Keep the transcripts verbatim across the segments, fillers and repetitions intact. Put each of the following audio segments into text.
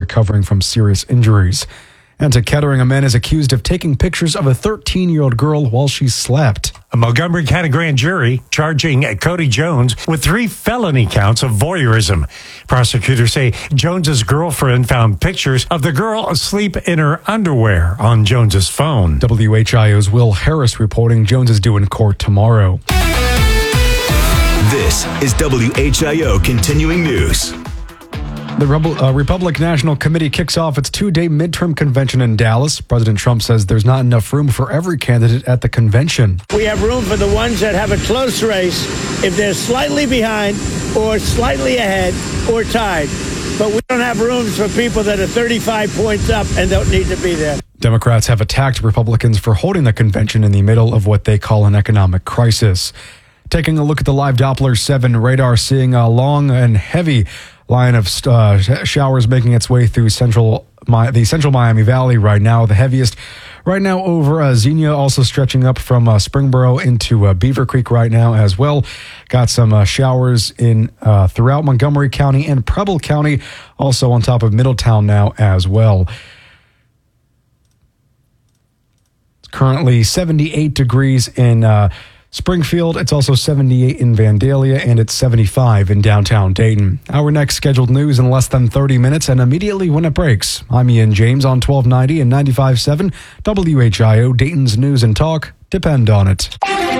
recovering from serious injuries. And to Kettering, a man is accused of taking pictures of a thirteen-year-old girl while she slept. A Montgomery County grand jury charging Cody Jones with three felony counts of voyeurism. Prosecutors say Jones's girlfriend found pictures of the girl asleep in her underwear on Jones's phone. W H I O's Will Harris reporting Jones is due in court tomorrow. This is W H I O Continuing News. The Rebel, uh, Republican National Committee kicks off its two-day midterm convention in Dallas. President Trump says there's not enough room for every candidate at the convention. We have room for the ones that have a close race if they're slightly behind or slightly ahead or tied. But we don't have rooms for people that are thirty-five points up and don't need to be there. Democrats have attacked Republicans for holding the convention in the middle of what they call an economic crisis. Taking a look at the live Doppler seven radar, seeing a long and heavy line of uh, showers making its way through central Mi- the central Miami Valley right now. The heaviest right now over uh, Xenia, also stretching up from uh, Springboro into uh, Beaver Creek right now as well. Got some uh, showers in uh, throughout Montgomery County and Preble County, also on top of Middletown now as well. It's currently seventy-eight degrees in uh, Springfield. It's also seventy-eight in Vandalia, and it's seventy-five in downtown Dayton. Our next scheduled news in less than thirty minutes and immediately when it breaks. I'm Ian James on twelve ninety and ninety-five point seven W H I O, Dayton's News and Talk. Depend on it.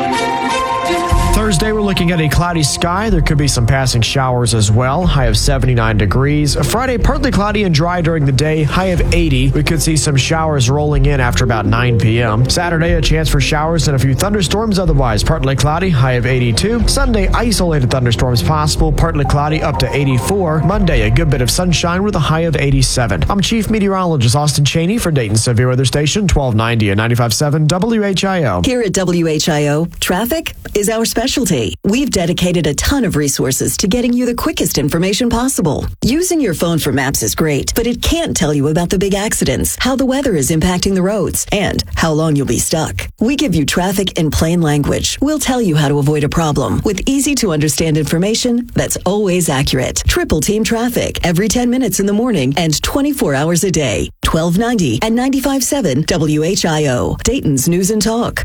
Thursday, we're looking at a cloudy sky. There could be some passing showers as well. High of seventy-nine degrees. Friday, partly cloudy and dry during the day. High of eighty. We could see some showers rolling in after about nine p.m. Saturday, a chance for showers and a few thunderstorms. Otherwise, partly cloudy. High of eighty-two. Sunday, isolated thunderstorms possible. Partly cloudy up to eighty-four. Monday, a good bit of sunshine with a high of eighty-seven. I'm Chief Meteorologist Austin Cheney for Dayton Severe Weather Station, twelve ninety and ninety-five point seven W H I O. Here at W H I O, traffic is our specialty. We've dedicated a ton of resources to getting you the quickest information possible. Using your phone for maps is great, but it can't tell you about the big accidents, how the weather is impacting the roads, and how long you'll be stuck. We give you traffic in plain language. We'll tell you how to avoid a problem with easy-to-understand information that's always accurate. Triple Team Traffic every ten minutes in the morning and twenty-four hours a day. twelve ninety and ninety-five point seven W H I O, Dayton's News and Talk.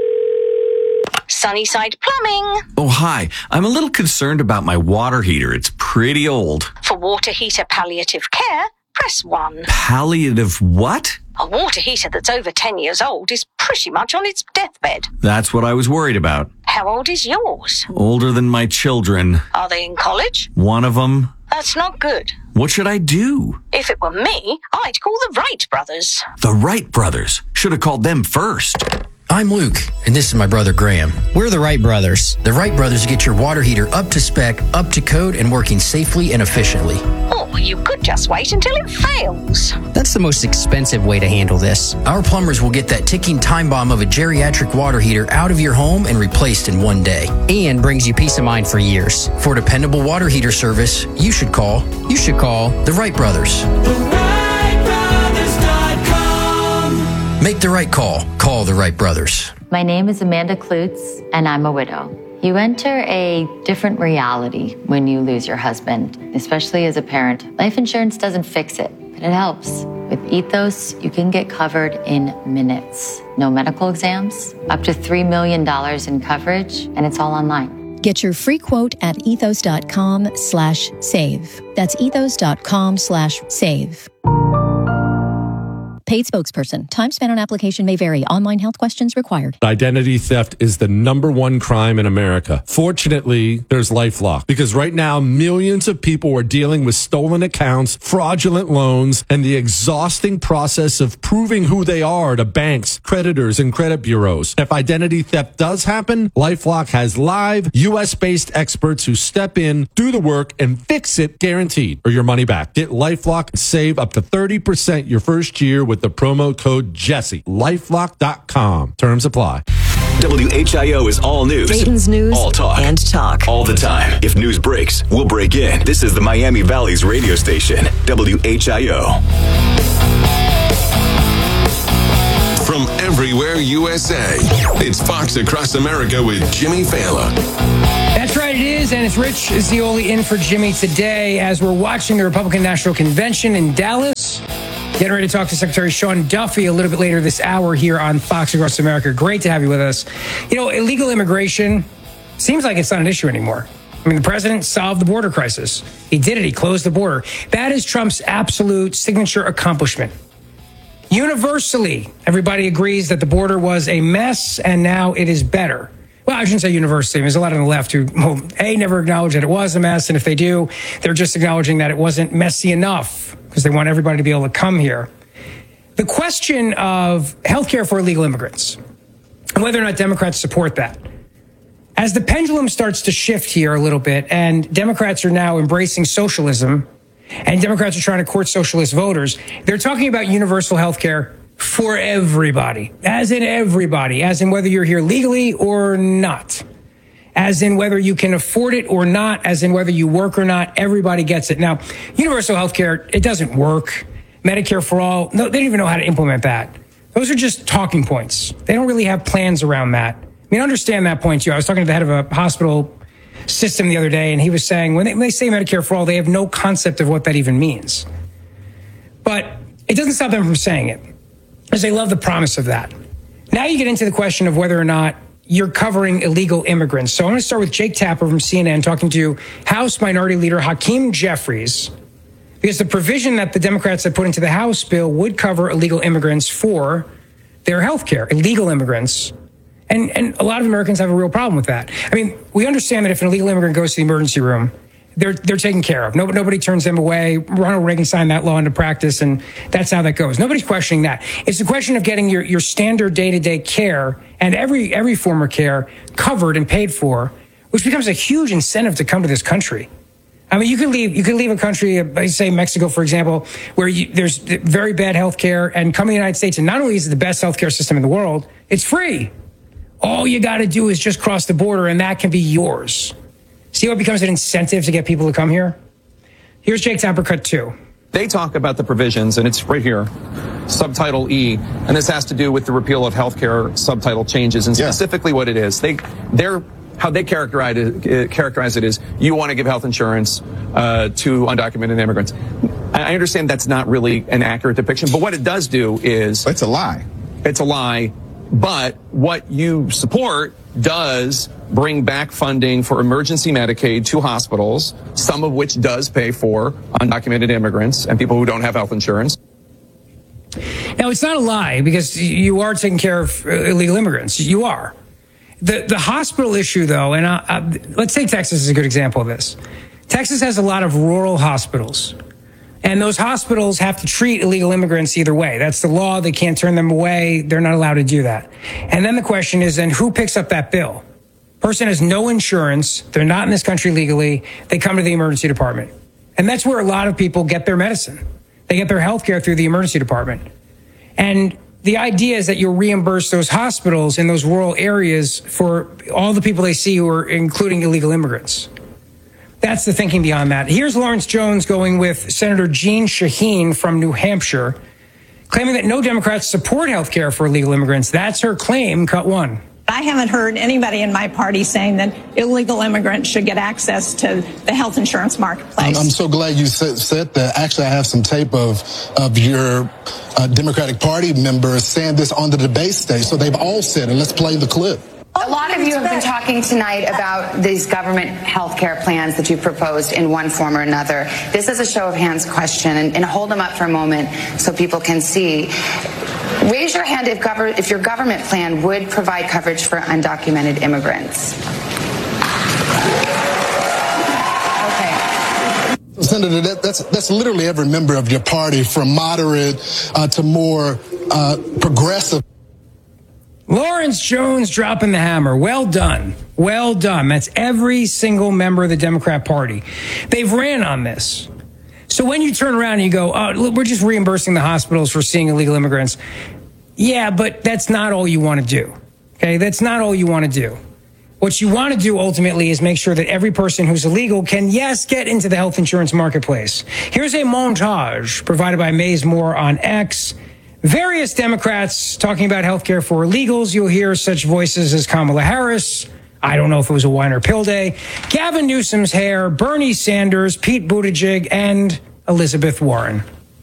Sunnyside Plumbing. Oh, hi. I'm a little concerned about my water heater. It's pretty old. For water heater palliative care, press one. Palliative what? A water heater that's over ten years old is pretty much on its deathbed. That's what I was worried about. How old is yours? Older than my children. Are they in college? One of them. That's not good. What should I do? If it were me, I'd call the Wright brothers. The Wright brothers? Should have called them first. I'm Luke, and this is my brother Graham. We're the Wright brothers. The Wright brothers get your water heater up to spec, up to code, and working safely and efficiently. Or you could just wait until it fails. That's the most expensive way to handle this. Our plumbers will get that ticking time bomb of a geriatric water heater out of your home and replaced in one day. And brings you peace of mind for years. For dependable water heater service, you should call, you should call the Wright brothers. The Wright brothers dot com. Make the right call. Call the Wright brothers. My name is Amanda Klutz, and I'm a widow. You enter a different reality when you lose your husband, especially as a parent. Life insurance doesn't fix it, but it helps. With Ethos, you can get covered in minutes. No medical exams, up to three million dollars in coverage, and it's all online. Get your free quote at ethos.com slash save. That's ethos.com slash save. Paid spokesperson. Time spent on application may vary. Online health questions required. Identity theft is the number one crime in America. Fortunately, there's LifeLock, because right now millions of people are dealing with stolen accounts, fraudulent loans, and the exhausting process of proving who they are to banks, creditors, and credit bureaus. If identity theft does happen, LifeLock has live U S-based experts who step in, do the work, and fix it guaranteed, or your money back. Get LifeLock and save up to thirty percent your first year with the promo code Jesse. LifeLock dot com. Terms apply. W H I O is all news. Dayton's News all talk. and talk. All the time. If news breaks, we'll break in. This is the Miami Valley's radio station, W H I O. From everywhere U S A, it's Fox Across America with Jimmy Fallon. That's right, it is, and it's Rich Zeoli in for Jimmy today as we're watching the Republican National Convention in Dallas. Getting ready to talk to Secretary Sean Duffy a little bit later this hour here on Fox Across America. Great to have you with us. You know, illegal immigration seems like it's not an issue anymore. I mean, the president solved the border crisis. He did it. He closed the border. That is Trump's absolute signature accomplishment. Universally, everybody agrees that the border was a mess and now it is better. Well, I shouldn't say universally. There's a lot on the left who, well, A, never acknowledge that it was a mess. And if they do, they're just acknowledging that it wasn't messy enough because they want everybody to be able to come here. The question of health care for illegal immigrants and whether or not Democrats support that. As the pendulum starts to shift here a little bit and Democrats are now embracing socialism and Democrats are trying to court socialist voters, they're talking about universal health care for everybody, as in everybody, as in whether you're here legally or not, as in whether you can afford it or not, as in whether you work or not, everybody gets it. Now, universal health care, it doesn't work. Medicare for all, no, they don't even know how to implement that. Those are just talking points. They don't really have plans around that. I mean, understand that point too. I was talking to the head of a hospital system the other day, and he was saying when they, when they say Medicare for all, they have no concept of what that even means. But it doesn't stop them from saying it, because they love the promise of that. Now you get into the question of whether or not you're covering illegal immigrants. So I'm going to start with Jake Tapper from C N N talking to House Minority Leader Hakeem Jeffries, because the provision that the Democrats have put into the House bill would cover illegal immigrants for their health care, illegal immigrants. And, and a lot of Americans have a real problem with that. I mean, we understand that if an illegal immigrant goes to the emergency room, they're they're taken care of. Nobody, nobody turns them away. Ronald Reagan signed that law into practice, and that's how that goes. Nobody's questioning that. It's a question of getting your, your standard day-to-day care and every every form of care covered and paid for, which becomes a huge incentive to come to this country. I mean, you could leave you could leave a country, uh, say Mexico, for example, where you, there's very bad health care, and come to the United States, and not only is it the best health care system in the world, it's free. All you got to do is just cross the border, and that can be yours. See what becomes an incentive to get people to come here? Here's Jake Tapper, cut two. They talk about the provisions, and it's right here, subtitle E, and this has to do with the repeal of healthcare subtitle changes, and specifically yeah. what it is. They, they're, how they characterize it, characterize it is you want to give health insurance uh, to undocumented immigrants. I understand that's not really an accurate depiction, but what it does do is... It's a lie. It's a lie, but what you support does bring back funding for emergency Medicaid to hospitals, some of which does pay for undocumented immigrants and people who don't have health insurance. Now, it's not a lie because you are taking care of illegal immigrants. You are. The the hospital issue, though, and I, I, let's take Texas as a good example of this. Texas has a lot of rural hospitals, and those hospitals have to treat illegal immigrants either way. That's the law. They can't turn them away. They're not allowed to do that. And then the question is, then who picks up that bill? Person has no insurance. They're not in this country legally. They come to the emergency department. And that's where a lot of people get their medicine. They get their health care through the emergency department. And the idea is that you'll reimburse those hospitals in those rural areas for all the people they see who are including illegal immigrants. That's the thinking beyond that. Here's Lawrence Jones going with Senator Jeanne Shaheen from New Hampshire, claiming that no Democrats support health care for illegal immigrants. That's her claim, cut one. I haven't heard anybody in my party saying that illegal immigrants should get access to the health insurance marketplace. I'm, I'm so glad you said, said that. Actually, I have some tape of of your uh, Democratic Party members saying this on the debate stage. So they've all said it. Let's play the clip. A lot of you have been talking tonight about these government health care plans that you've proposed in one form or another. This is a show of hands question, and, and hold them up for a moment so people can see. Raise your hand if, gov- if your government plan would provide coverage for undocumented immigrants. Okay. Senator, that, that's that's literally every member of your party, from moderate uh, to more uh, progressive. Lawrence Jones dropping the hammer. Well done. Well done. That's every single member of the Democrat Party. They've ran on this. So when you turn around and you go, oh, we're just reimbursing the hospitals for seeing illegal immigrants. Yeah, but that's not all you want to do. Okay, that's not all you want to do. What you want to do ultimately is make sure that every person who's illegal can, yes, get into the health insurance marketplace. Here's a montage provided by Maze Moore on X. Various Democrats talking about health care for illegals. You'll hear such voices as Kamala Harris. I don't know if it was a wine or pill day. Gavin Newsom's hair, Bernie Sanders, Pete Buttigieg, and Elizabeth Warren.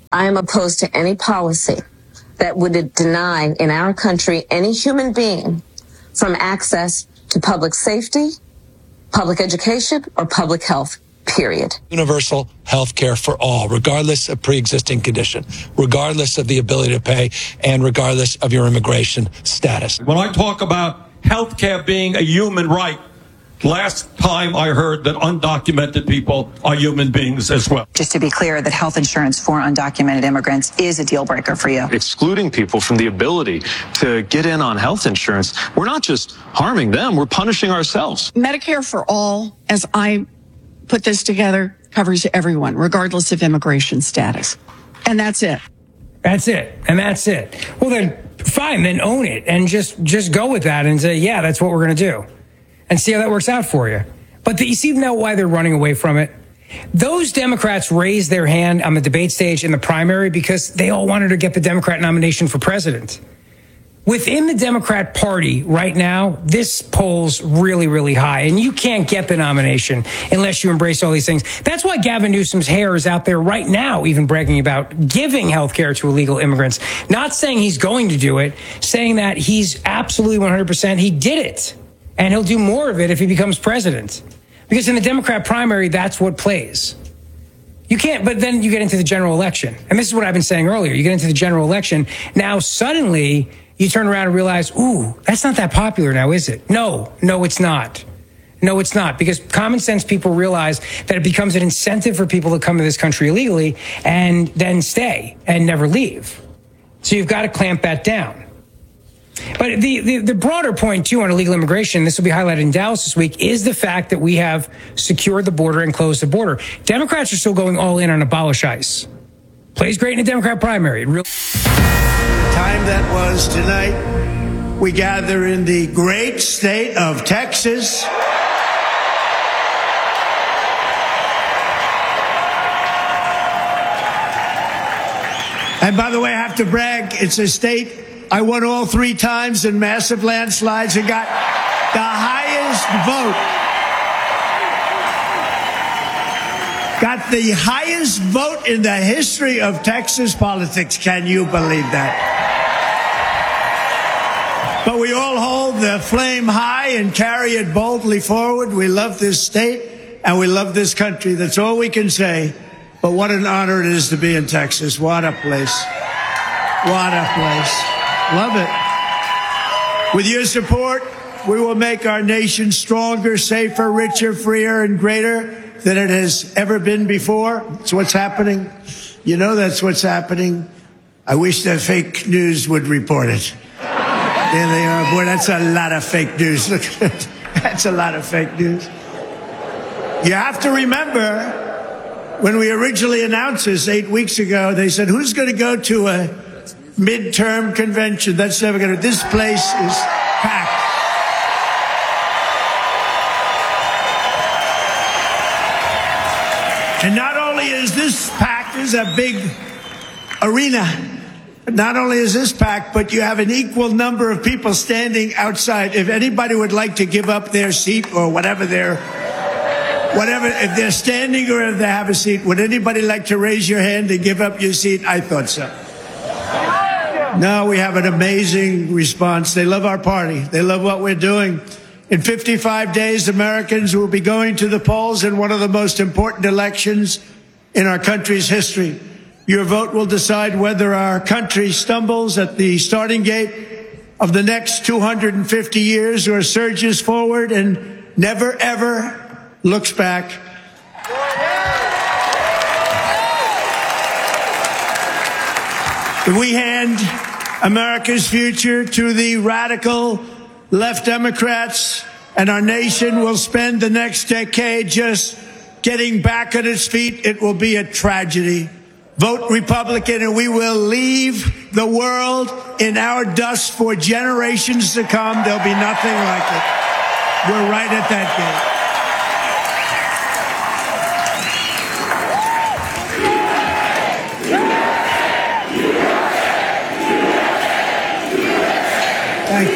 I am opposed to any policy that would deny in our country any human being from access to public safety, public education, or public health, period. Universal health care for all, regardless of pre-existing condition, regardless of the ability to pay, and regardless of your immigration status. When I talk about health care being a human right, last time I heard that undocumented people are human beings as well. Just to be clear, that health insurance for undocumented immigrants is a deal breaker for you. Excluding people from the ability to get in on health insurance, we're not just harming them, we're punishing ourselves. Medicare for all, as I put this together, covers everyone, regardless of immigration status. And that's it. That's it. And that's it. Well, then, fine, then own it and just, just go with that and say, yeah, that's what we're going to do. And see how that works out for you. But the, you see now why they're running away from it? Those Democrats raised their hand on the debate stage in the primary because they all wanted to get the Democrat nomination for president. Within the Democrat Party right now, this polls really, really high. And you can't get the nomination unless you embrace all these things. That's why Gavin Newsom's hair is out there right now, even bragging about giving health care to illegal immigrants. Not saying he's going to do it, saying that he's absolutely one hundred percent. He did it. And he'll do more of it if he becomes president. Because in the Democrat primary, that's what plays. You can't, but then you get into the general election. And this is what I've been saying earlier. You get into the general election. Now, suddenly, you turn around and realize, ooh, that's not that popular now, is it? No, no, it's not. No, it's not. Because common sense people realize that it becomes an incentive for people to come to this country illegally and then stay and never leave. So you've got to clamp that down. But the, the, the broader point, too, on illegal immigration, this will be highlighted in Dallas this week, is the fact that we have secured the border and closed the border. Democrats are still going all in on abolish ICE. Plays great in the Democrat primary. Real- Time that was tonight. We gather in the great state of Texas. And by the way, I have to brag, it's a state I won all three times in massive landslides and got the highest vote. Got the highest vote in the history of Texas politics. Can you believe that? But we all hold the flame high and carry it boldly forward. We love this state and we love this country. That's all we can say. But what an honor it is to be in Texas. What a place. What a place. Love it. With your support, we will make our nation stronger, safer, richer, freer, and greater than it has ever been before. That's what's happening. You know that's what's happening. I wish the fake news would report it. There they are. Boy, that's a lot of fake news. Look at that. That's a lot of fake news. You have to remember, when we originally announced this eight weeks ago, they said, who's going to go to a midterm convention? That's never going to. This place is packed. And not only is this packed, there's a big arena. Not only is this packed, but you have an equal number of people standing outside. If anybody would like to give up their seat or whatever they're, whatever, if they're standing or if they have a seat, would anybody like to raise your hand and give up your seat? I thought so. No, we have an amazing response. They love our party. They love what we're doing. In fifty-five days, Americans will be going to the polls in one of the most important elections in our country's history. Your vote will decide whether our country stumbles at the starting gate of the next two hundred fifty years or surges forward and never, ever looks back. We hand America's future to the radical left Democrats, and our nation will spend the next decade just getting back on its feet. It will be a tragedy. Vote Republican, and we will leave the world in our dust for generations to come. There'll be nothing like it. We're right at that gate. Thank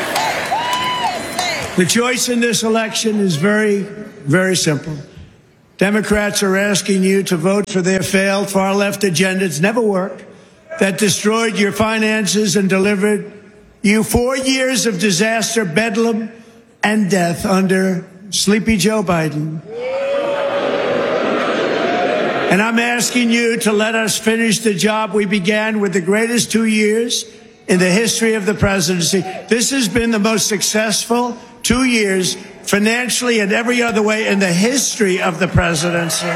you. The choice in this election is very, very simple. Democrats are asking you to vote for their failed far-left agenda. It's never worked. That destroyed your finances and delivered you four years of disaster, bedlam, and death under sleepy Joe Biden. And I'm asking you to let us finish the job we began with the greatest two years in the history of the presidency. This has been the most successful two years financially and every other way in the history of the presidency.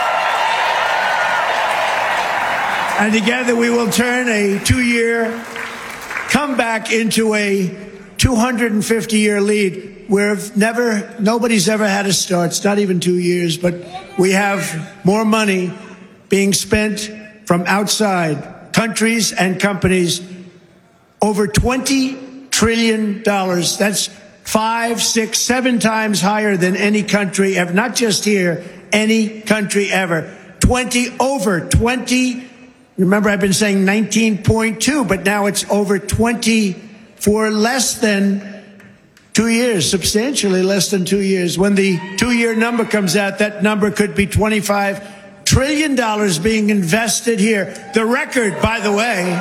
And together we will turn a two-year comeback into a two hundred fifty year lead. We've never, nobody's ever had a start. It's not even two years, but we have more money being spent from outside countries and companies. Over twenty trillion dollars. That's five, six, seven times higher than any country ever. Not just here, any country ever. twenty, over twenty. Remember, I've been saying nineteen point two, but now it's over twenty for less than two years, substantially less than two years. When the two-year number comes out, that number could be twenty-five trillion dollars being invested here. The record, by the way,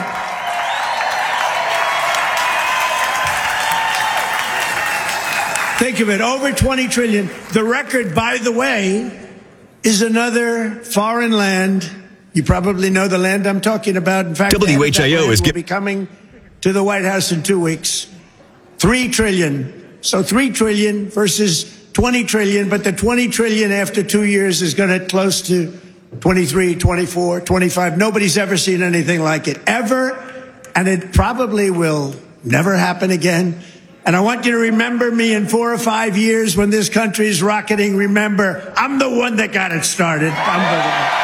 think of it, over twenty trillion. The record, by the way, is another foreign land. You probably know the land I'm talking about. In fact, W H I O is will be coming to the White House in two weeks. Three trillion. So three trillion versus twenty trillion, but the twenty trillion after two years is going to close to twenty-three, twenty-four, twenty-five. Nobody's ever seen anything like it, ever. And it probably will never happen again. And I want you to remember me in four or five years when this country is rocketing. Remember, I'm the one that got it started. I'm the one.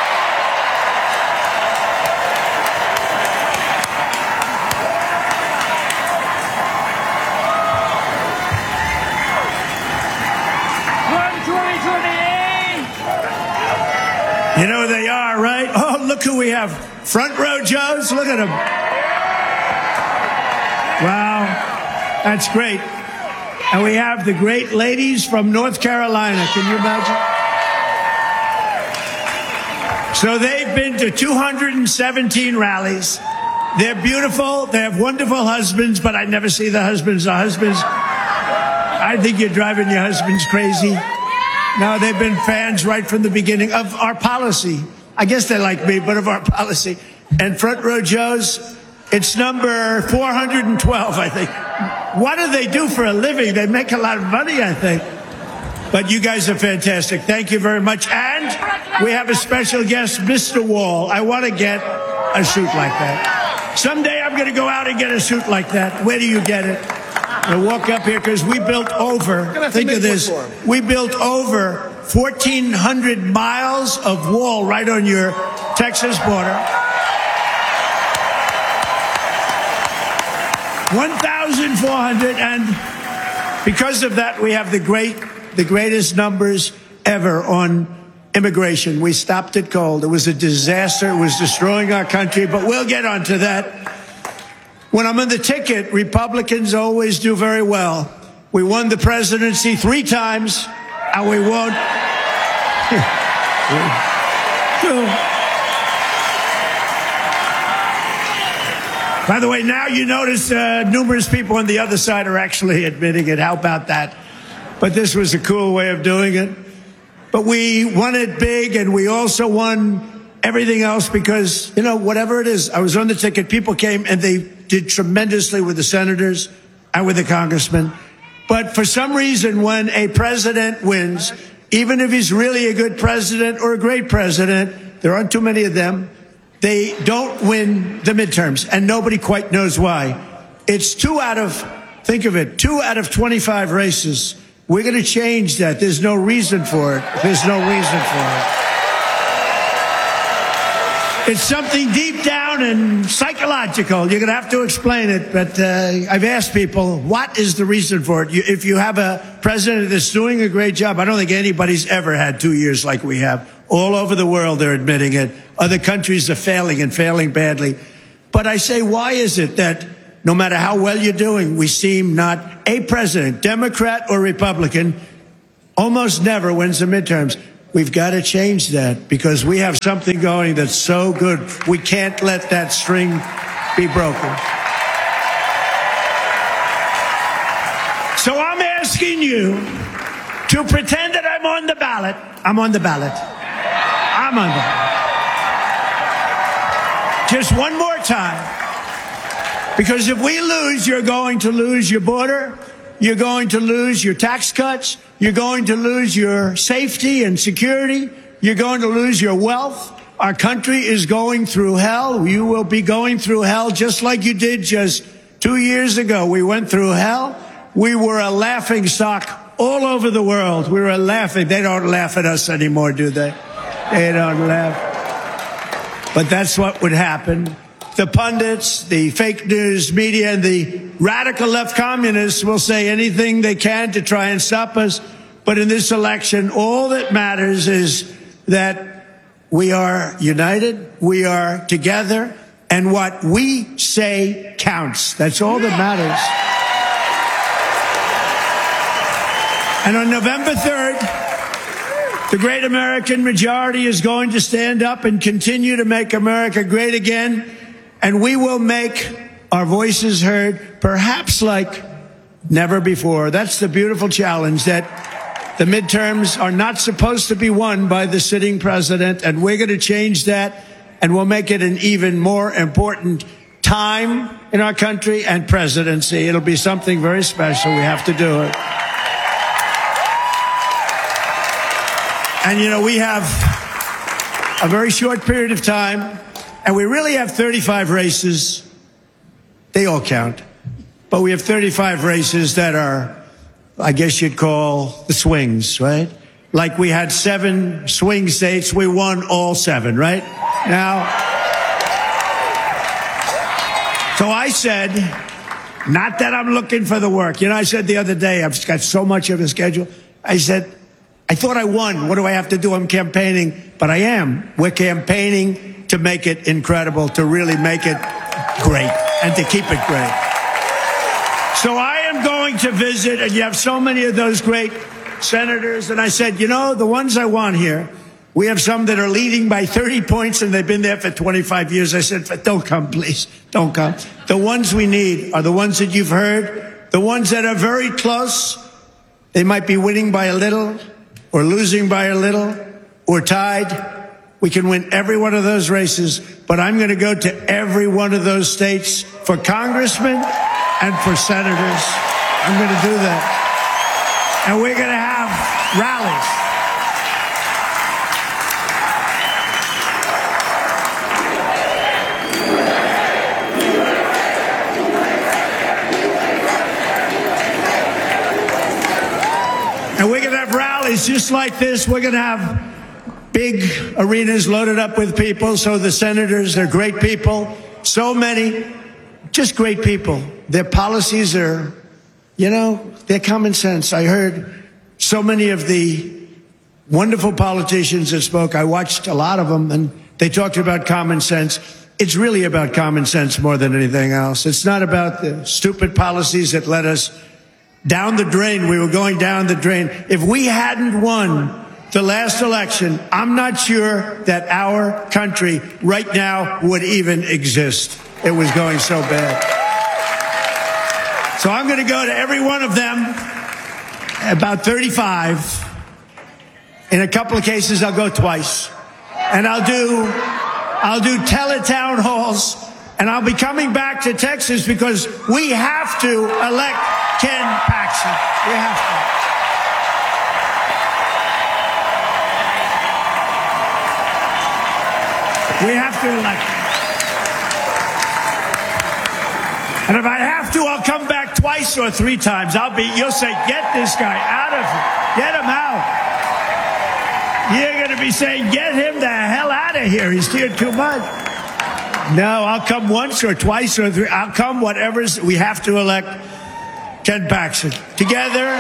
You know who they are, right? Oh, look who we have. Front row Joes. Look at them. Wow. That's great. And we have the great ladies from North Carolina. Can you imagine? So they've been to two hundred seventeen rallies. They're beautiful. They have wonderful husbands, but I never see the husbands. The husbands, I think you're driving your husbands crazy. No, they've been fans right from the beginning of our policy. I guess they like me, but of our policy. And Front Row Joes, it's number four hundred twelve, I think. What do they do for a living? They make a lot of money, I think. But you guys are fantastic. Thank you very much. And we have a special guest, Mister Wall. I want to get a suit like that. Someday I'm going to go out and get a suit like that. Where do you get it? I walk up here because we built over, think of this, we built over fourteen hundred miles of wall right on your Texas border. one thousand four hundred, and because of that, we have the great, the greatest numbers ever on immigration. We stopped it cold. It was a disaster. It was destroying our country, but we'll get onto that. When I'm on the ticket, Republicans always do very well. We won the presidency three times, and we won't. By the way, now you notice uh, numerous people on the other side are actually admitting it. How about that? But this was a cool way of doing it. But we won it big, and we also won everything else because, you know, whatever it is, I was on the ticket. People came, and they did tremendously with the senators and with the congressmen. But for some reason, when a president wins, even if he's really a good president or a great president, there aren't too many of them, they don't win the midterms, and nobody quite knows why. It's two out of, think of it, two out of twenty-five races. We're going to change that. There's no reason for it. There's no reason for it. It's something deep down and psychological. You're going to have to explain it, but uh, I've asked people, what is the reason for it? You, if you have a president that's doing a great job, I don't think anybody's ever had two years like we have. All over the world, they're admitting it. Other countries are failing and failing badly. But I say, why is it that no matter how well you're doing, we seem not a president, Democrat or Republican, almost never wins the midterms? we've got to change that because we have something going that's so good. We can't let that string be broken. So I'm asking you to pretend that I'm on the ballot. I'm on the ballot. I'm on the ballot. Just one more time. Because if we lose, you're going to lose your border. You're going to lose your tax cuts. You're going to lose your safety and security. You're going to lose your wealth. Our country is going through hell. You will be going through hell just like you did just two years ago. We went through hell. We were a laughing stock all over the world. We were laughing. They don't laugh at us anymore, do they? They don't laugh. But that's what would happen. The pundits, the fake news media, and the radical left communists will say anything they can to try and stop us. But in this election, all that matters is that we are united, we are together, and what we say counts. That's all that matters. And on November third, the great American majority is going to stand up and continue to make America great again. And we will make our voices heard, perhaps like never before. That's the beautiful challenge, that the midterms are not supposed to be won by the sitting president. And we're going to change that. And we'll make it an even more important time in our country and presidency. It'll be something very special. We have to do it. And, you know, we have a very short period of time, and we really have thirty-five races. They all count. But we have thirty-five races that are, I guess you'd call the swings, right? Like we had seven swing states. We won all seven, right? Now, so I said, not that I'm looking for the work. You know, I said the other day, I've got so much of a schedule. I said, I thought I won. What do I have to do? I'm campaigning. But I am. We're campaigning to make it incredible, to really make it great, and to keep it great. So I am going to visit, and you have so many of those great senators. And I said, you know, the ones I want here, we have some that are leading by thirty points, and they've been there for twenty-five years. I said, don't come, please. Don't come. The ones we need are the ones that you've heard, the ones that are very close. They might be winning by a little, or losing by a little, or tied. We can win every one of those races, but I'm going to go to every one of those states for congressmen and for senators. I'm going to do that. And we're going to have rallies. And we're going to have rallies just like this. We're going to have big arenas loaded up with people. So the senators, they're great people. So many, just great people. Their policies are, you know, they're common sense. I heard so many of the wonderful politicians that spoke. I watched a lot of them, and they talked about common sense. It's really about common sense more than anything else. It's not about the stupid policies that led us down the drain. We were going down the drain. If we hadn't won the last election, I'm not sure that our country right now would even exist. It was going so bad. So I'm going to go to every one of them, about thirty-five. In a couple of cases, I'll go twice. And I'll do, I'll do tele-town halls, and I'll be coming back to Texas because we have to elect Ken Paxton. We have to. We have to elect him. And if I have to, I'll come back twice or three times. I'll be, you'll say, get this guy out of here. Get him out. You're going to be saying, get him the hell out of here. He's here too much. No, I'll come once or twice or three. I'll come whatever's, we have to elect Ken Paxton. Together,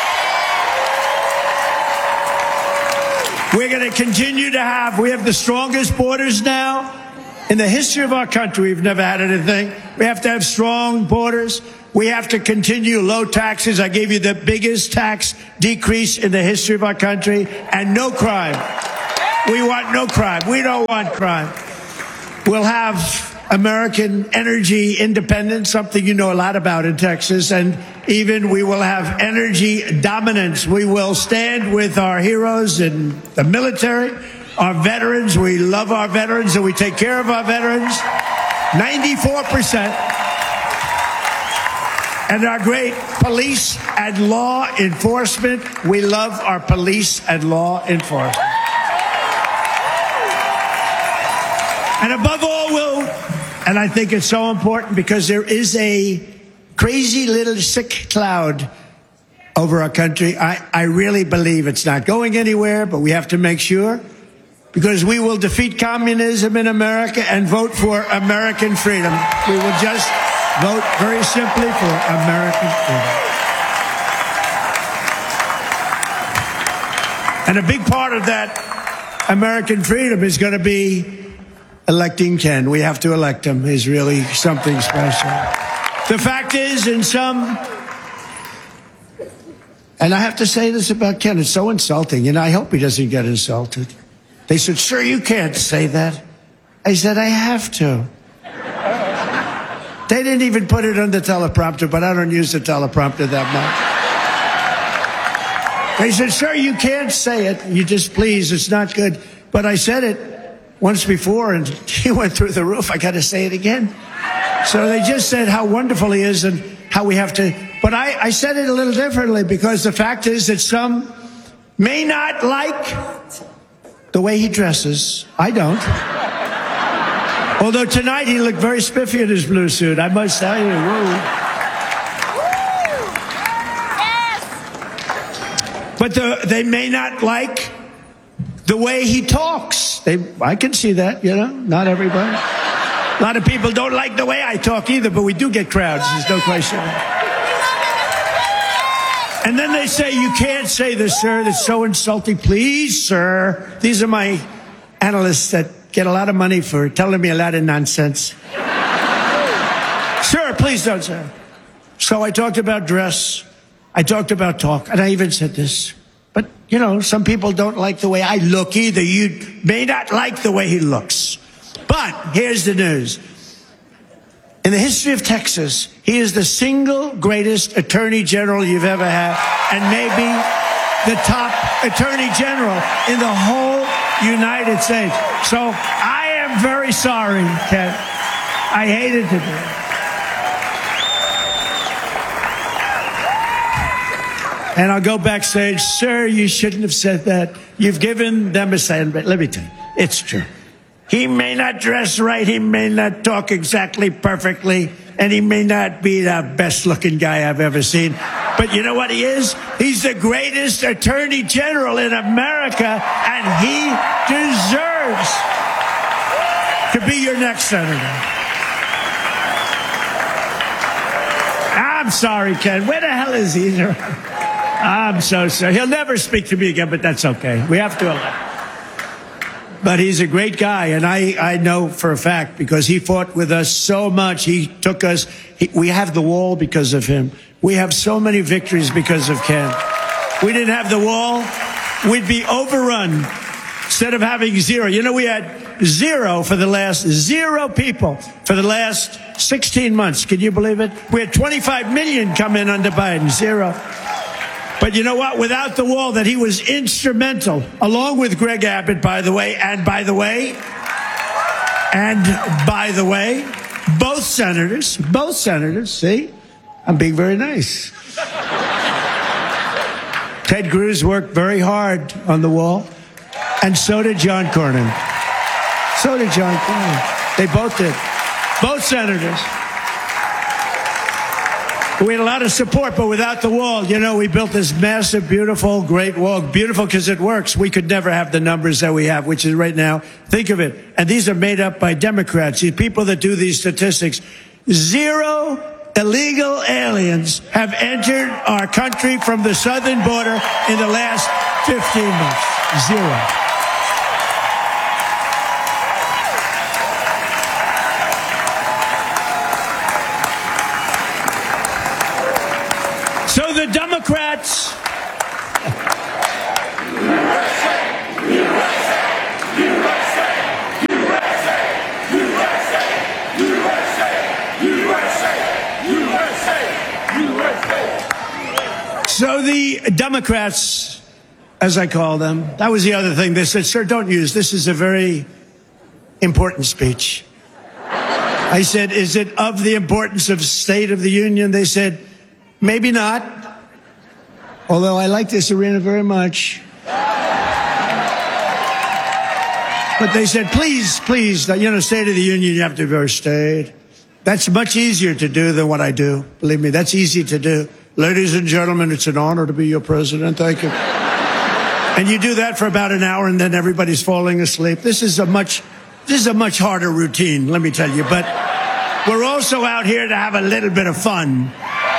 we're going to continue to have, we have the strongest borders now. In the history of our country, we've never had anything. We have to have strong borders. We have to continue low taxes. I gave you the biggest tax decrease in the history of our country, and no crime. We want no crime. We don't want crime. We'll have American energy independence, something you know a lot about in Texas, and even we will have energy dominance. We will stand with our heroes in the military, our veterans. We love our veterans, and we take care of our veterans. ninety-four percent. And our great police and law enforcement. We love our police and law enforcement. And above all, we'll, and I think it's so important because there is a crazy little sick cloud over our country. I, I really believe it's not going anywhere, but we have to make sure, because we will defeat communism in America and vote for American freedom. We will just vote very simply for American freedom. And a big part of that American freedom is going to be electing Ken. We have to elect him. He's really something special. The fact is, in some, and I have to say this about Ken, it's so insulting, and I hope he doesn't get insulted. They said, sir, you can't say that. I said, I have to. They didn't even put it on the teleprompter, but I don't use the teleprompter that much. They said, sir, you can't say it. You just, please, it's not good. But I said it once before, and he went through the roof. I got to say it again. So they just said how wonderful he is and how we have to. But I, I said it a little differently, because the fact is that some may not like the way he dresses. I don't. Although tonight he looked very spiffy in his blue suit, I must tell you. Whoa. But the, they may not like the way he talks. They, I can see that, you know, not everybody. A lot of people don't like the way I talk either, but we do get crowds, there's no question. And then they say, you can't say this, sir, that's so insulting. Please, sir. These are my analysts that get a lot of money for telling me a lot of nonsense. Sir, please don't, sir. So I talked about dress. I talked about talk. And I even said this. But, you know, some people don't like the way I look either. You may not like the way he looks. But here's the news. In the history of Texas, he is the single greatest attorney general you've ever had, and maybe the top attorney general in the whole United States. So I am very sorry, Ken. I hated to do it. And I'll go backstage. Sir, you shouldn't have said that. You've given them a sandbag. Let me tell you, it's true. He may not dress right, he may not talk exactly perfectly, and he may not be the best-looking guy I've ever seen. But you know what he is? He's the greatest attorney general in America, and he deserves to be your next senator. I'm sorry, Ken. Where the hell is he? I'm so sorry. He'll never speak to me again, but that's okay. We have to elect. But he's a great guy, and I, I know for a fact, because he fought with us so much. He took us. He, we have the wall because of him. We have so many victories because of Ken. We didn't have the wall, we'd be overrun instead of having zero. You know, we had zero for the last, zero people for the last sixteen months. Can you believe it? We had twenty-five million come in under Biden, zero. But you know what? Without the wall, that he was instrumental, along with Greg Abbott, by the way, and by the way, and by the way, both senators, both senators, see, I'm being very nice. Ted Cruz worked very hard on the wall, and so did John Cornyn. So did John Cornyn. They both did. Both senators. We had a lot of support, but without the wall, you know, we built this massive, beautiful, great wall. Beautiful because it works. We could never have the numbers that we have, which is right now. Think of it. And these are made up by Democrats, these people that do these statistics. Zero illegal aliens have entered our country from the southern border in the last fifteen months. Zero. So the Democrats, as I call them, that was the other thing. They said, sir, don't use, this is a very important speech. I said, is it of the importance of State of the Union? They said, maybe not. Although I like this arena very much. But they said, please, please, you know, State of the Union, you have to go state. That's much easier to do than what I do. Believe me, that's easy to do. Ladies and gentlemen, it's an honor to be your president. Thank you. And you do that for about an hour and then everybody's falling asleep. This is a much, this is a much harder routine, let me tell you. But we're also out here to have a little bit of fun.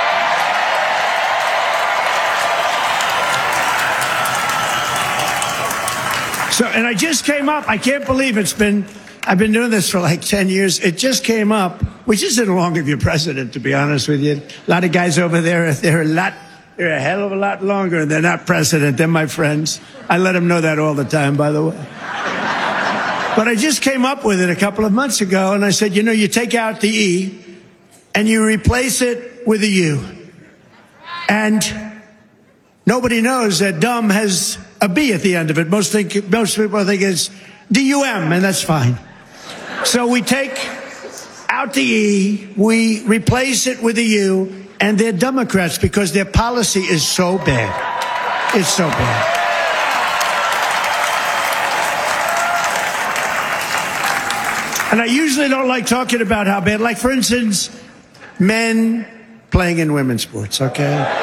So, and I just came up, I can't believe it's been, I've been doing this for like ten years. It just came up, which isn't long of your president, to be honest with you. A lot of guys over there, they're a lot, they're a hell of a lot longer, and they're not president. They're my friends. I let them know that all the time, by the way. But I just came up with it a couple of months ago, and I said, you know, you take out the E, and you replace it with a U. And nobody knows that dumb has a B at the end of it. Most think, most people think it's D U M, and that's fine. So we take out the E, we replace it with a U, and they're Democrats because their policy is so bad. It's so bad. And I usually don't like talking about how bad, like for instance, men playing in women's sports, okay?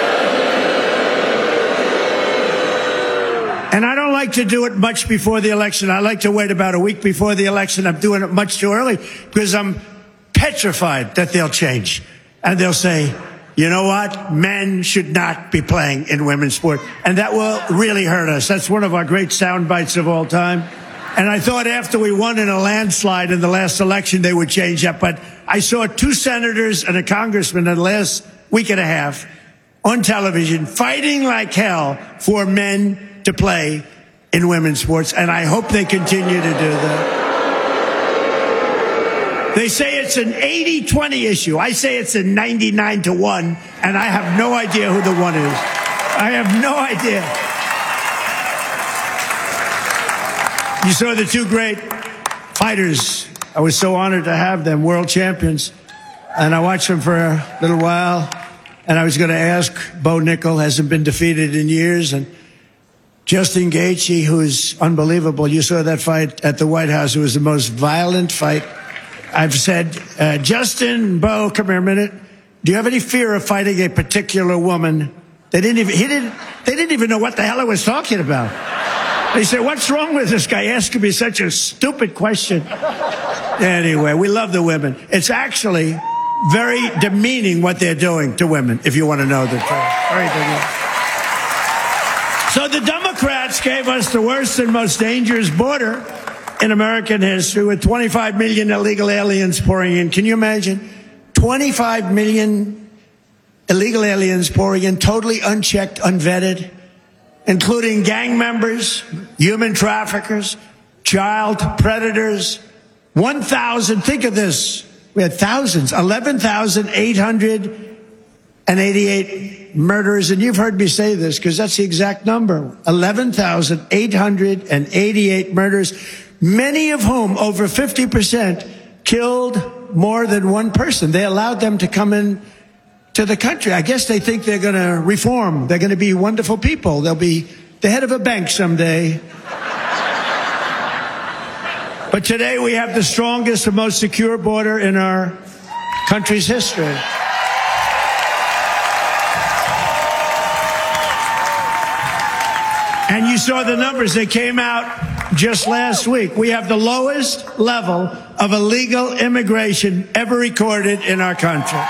And I don't like to do it much before the election. I like to wait about a week before the election. I'm doing it much too early because I'm petrified that they'll change. And they'll say, you know what? Men should not be playing in women's sport. And that will really hurt us. That's one of our great sound bites of all time. And I thought after we won in a landslide in the last election, they would change that. But I saw two senators and a congressman in the last week and a half on television fighting like hell for men to play in women's sports, and I hope they continue to do that. They say it's an eighty twenty issue. I say it's a ninety-nine to one, and I have no idea who the one is. I have no idea. You saw the two great fighters. I was so honored to have them, world champions, and I watched them for a little while, and I was going to ask, Bo Nickel hasn't been defeated in years, and Justin Gaethje, who's unbelievable. You saw that fight at the White House. It was the most violent fight. I've said, uh, Justin, Bo, come here a minute. Do you have any fear of fighting a particular woman? They didn't even, he didn't, they didn't even know what the hell I was talking about. They said, what's wrong with this guy asking me such a stupid question? Anyway, we love the women. It's actually very demeaning what they're doing to women, if you want to know the truth. Very demeaning. So the Democrats gave us the worst and most dangerous border in American history with twenty-five million illegal aliens pouring in. Can you imagine? twenty-five million illegal aliens pouring in, totally unchecked, unvetted, including gang members, human traffickers, child predators. one thousand, think of this, we had thousands, eleven thousand eight hundred eighty-eight murders, and you've heard me say this because that's the exact number, eleven thousand eight hundred eighty-eight murders, many of whom, over fifty percent, killed more than one person. They allowed them to come in to the country. I guess they think they're going to reform. They're going to be wonderful people. They'll be the head of a bank someday. But today we have the strongest and most secure border in our country's history. And you saw the numbers. They came out just last week. We have the lowest level of illegal immigration ever recorded in our country.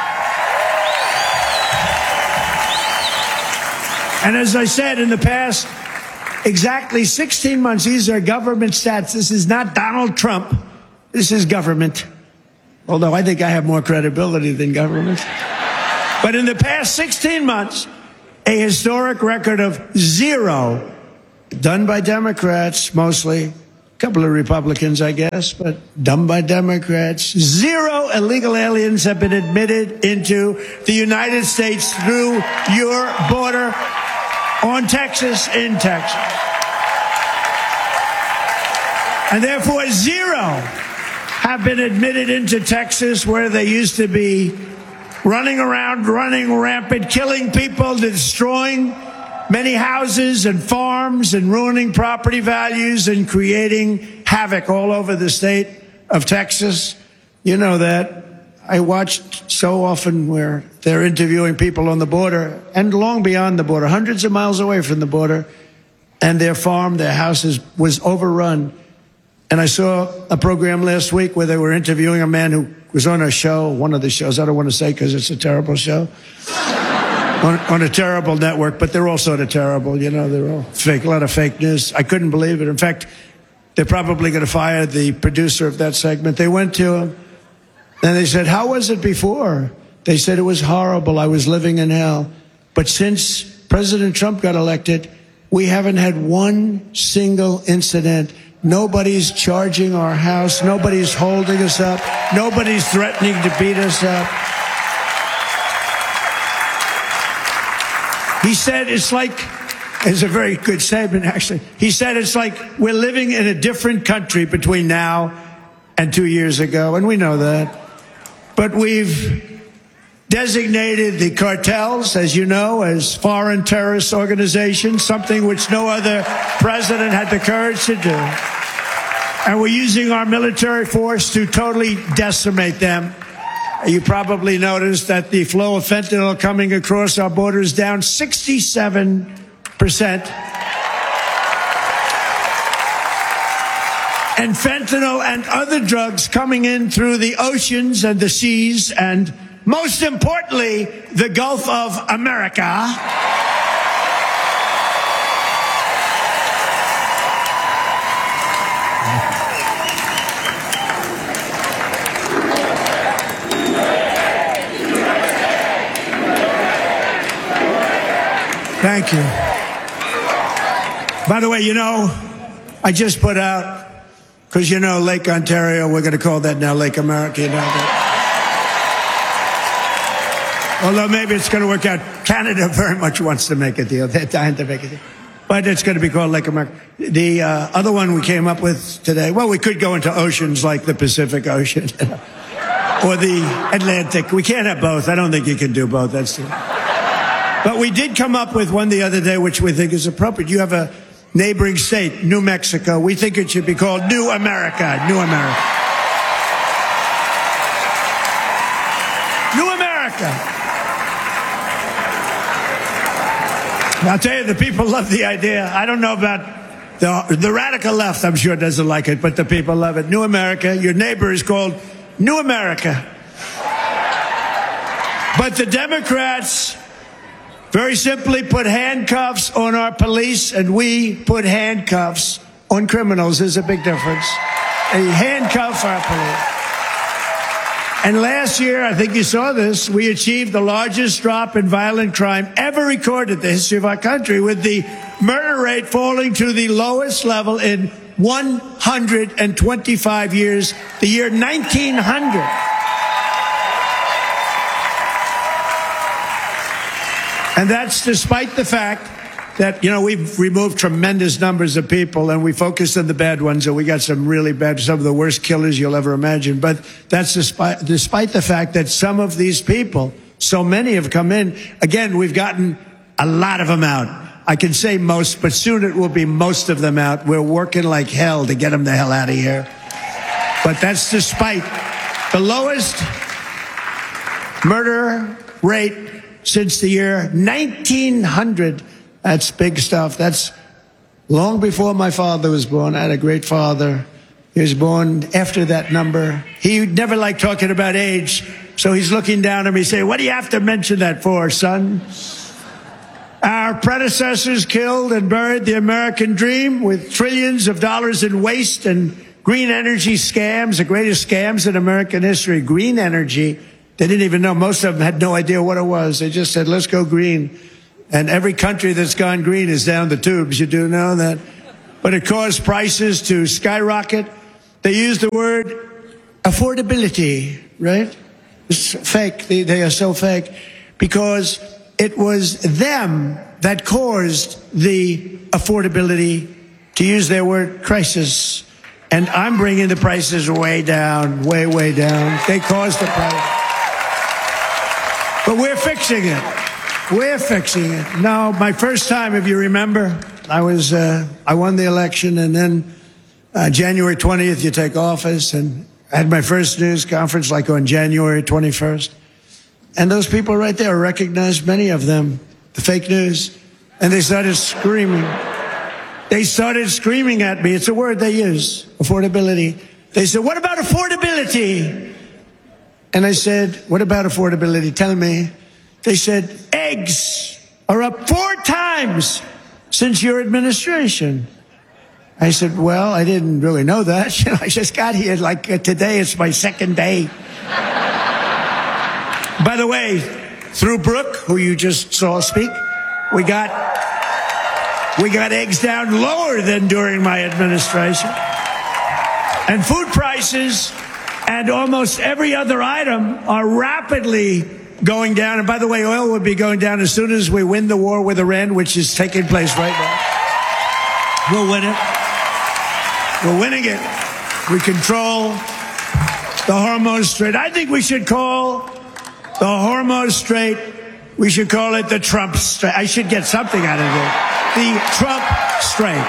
And as I said, in the past exactly sixteen months, these are government stats. This is not Donald Trump. This is government. Although I think I have more credibility than government. But in the past sixteen months, a historic record of zero, done by Democrats mostly, couple of Republicans, I guess, but done by Democrats. Zero illegal aliens have been admitted into the United States through your border on Texas, in Texas. And therefore, zero have been admitted into Texas, where they used to be running around, running rampant, killing people, destroying many houses and farms and ruining property values and creating havoc all over the state of Texas. You know that. I watched so often where they're interviewing people on the border and long beyond the border, hundreds of miles away from the border, and their farm, their houses was overrun. And I saw a program last week where they were interviewing a man who was on a show, one of the shows, I don't want to say because it's a terrible show, on, on a terrible network, but they're all sort of terrible, you know, they're all fake, a lot of fake news. I couldn't believe it. In fact, they're probably going to fire the producer of that segment. They went to him and they said, how was it before? They said, it was horrible. I was living in hell. But since President Trump got elected, we haven't had one single incident. Nobody's charging our house. Nobody's holding us up. Nobody's threatening to beat us up. He said it's like, it's a very good statement, actually. He said it's like we're living in a different country between now and two years ago, and we know that. But we've designated the cartels, as you know, as foreign terrorist organizations, something which no other president had the courage to do. And we're using our military force to totally decimate them. You probably noticed that the flow of fentanyl coming across our border is down sixty-seven percent. And fentanyl and other drugs coming in through the oceans and the seas and, most importantly, the Gulf of America. Thank you. By the way, you know, I just put out, because you know, Lake Ontario, we're going to call that now Lake America. You know that. Although maybe it's going to work out. Canada very much wants to make a deal. They're dying to make a deal. But it's going to be called Lake America. The uh, other one we came up with today, well, we could go into oceans like the Pacific Ocean or the Atlantic. We can't have both. I don't think you can do both. That's the... But we did come up with one the other day, which we think is appropriate. You have a neighboring state, New Mexico. We think it should be called New America. New America. New America. I'll tell you, the people love the idea. I don't know about the, the radical left, I'm sure doesn't like it, but the people love it. New America. Your neighbor is called New America. But the Democrats very simply put handcuffs on our police, and we put handcuffs on criminals. There's a big difference. They handcuff our police. And last year, I think you saw this, we achieved the largest drop in violent crime ever recorded in the history of our country, with the murder rate falling to the lowest level in one hundred twenty-five years, the year nineteen hundred. And that's despite the fact that, you know, we've removed tremendous numbers of people and we focused on the bad ones, and we got some really bad, some of the worst killers you'll ever imagine. But that's despite, despite the fact that some of these people, so many have come in. Again, we've gotten a lot of them out. I can say most, but soon it will be most of them out. We're working like hell to get them the hell out of here. But that's despite the lowest murder rate since the year nineteen hundred. That's big stuff. That's long before my father was born. I had a great father. He was born after that number. He never liked talking about age, so he's looking down at me saying, what do you have to mention that for, son? Our predecessors killed and buried the American dream with trillions of dollars in waste and green energy scams, the greatest scams in American history. Green energy. They didn't even know. Most of them had no idea what it was. They just said, let's go green. And every country that's gone green is down the tubes. You do know that? but it caused prices to skyrocket. They used the word affordability, right? It's fake. They, they are so fake because it was them that caused the affordability, to use their word, crisis. And I'm bringing the prices way down, way, way down. They caused the price. But we're fixing it. We're fixing it. Now, my first time, if you remember, I was, uh, I won the election, and then uh, January twentieth, you take office, and I had my first news conference like on January twenty-first. And those people right there recognized, many of them, the fake news, and they started screaming. They started screaming at me. It's a word they use, affordability. They said, what about affordability? And I said, what about affordability? Tell me. They said, eggs are up four times since your administration. I said, well, I didn't really know that. You know, I just got here like uh, today. It's my second day. By the way, through Brooke, who you just saw speak, we got we got eggs down lower than during my administration. And food prices and almost every other item are rapidly going down. And by the way, oil would be going down as soon as we win the war with Iran, which is taking place right now. We'll win it. We're winning it. We control the Hormuz Strait. I think we should call the Hormuz Strait, we should call it the Trump Strait. I should get something out of it. The Trump Strait.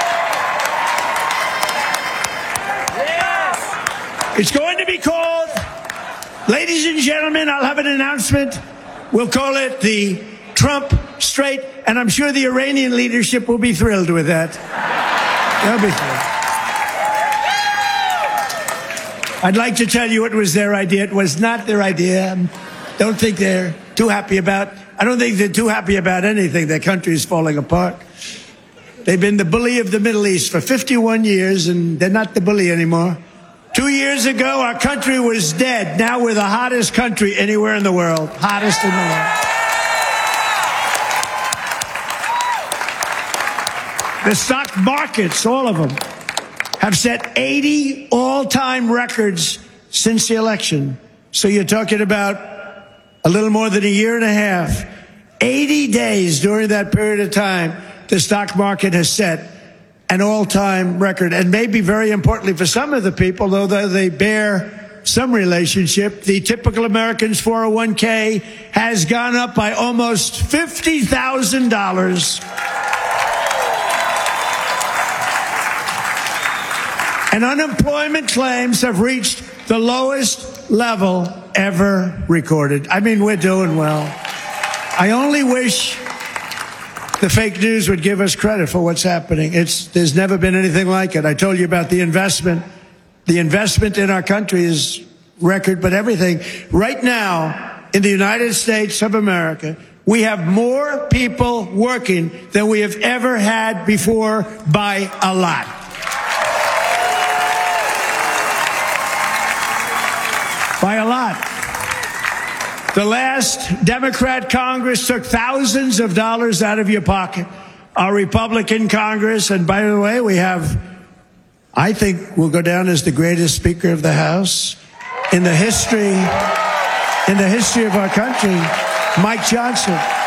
It's going to be called, ladies and gentlemen, I'll have an announcement. We'll call it the Trump Strait, and I'm sure the Iranian leadership will be thrilled with that. They'll be thrilled. I'd like to tell you it was their idea. It was not their idea. Don't think they're too happy about, I don't think they're too happy about anything. Their country is falling apart. They've been the bully of the Middle East for fifty-one years, and they're not the bully anymore. Two years ago, our country was dead. Now we're the hottest country anywhere in the world. Hottest in the world. The stock markets, all of them, have set eighty all-time records since the election. So you're talking about a little more than a year and a half. eighty days during that period of time, the stock market has set an all-time record. And maybe very importantly for some of the people, though they bear some relationship, the typical American's four oh one k has gone up by almost fifty thousand dollars. And unemployment claims have reached the lowest level ever recorded. I mean, we're doing well. I only wish the fake news would give us credit for what's happening. It's, there's never been anything like it. I told you about the investment. The investment in our country is record, but everything. Right now, in the United States of America, we have more people working than we have ever had before by a lot. By a lot. The last Democrat Congress took thousands of dollars out of your pocket. Our Republican Congress, and by the way, we have, I think will go down as the greatest Speaker of the House in the history, in the history of our country, Mike Johnson.